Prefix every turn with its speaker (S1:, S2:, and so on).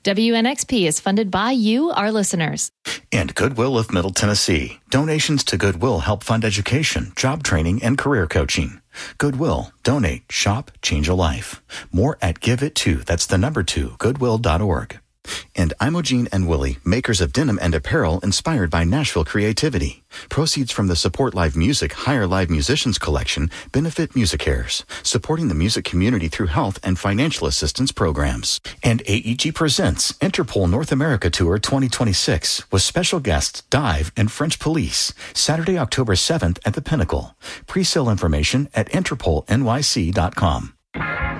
S1: WNXP is funded by you, our listeners.
S2: And Goodwill of Middle Tennessee. Donations to Goodwill help fund education, job training, and career coaching. Goodwill. Donate. Shop. Change a life. More at GiveIt2. That's the number 2, goodwill.org. And Imogene and Willie, makers of denim and apparel inspired by Nashville creativity. Proceeds from the Support Live Music Hire Live Musicians collection benefit MusiCares, supporting the music community through health and financial assistance programs. And AEG presents Interpol North America Tour 2026 with special guests Dive and French Police, Saturday, October 7th at the Pinnacle. Pre-sale information at InterpolNYC.com.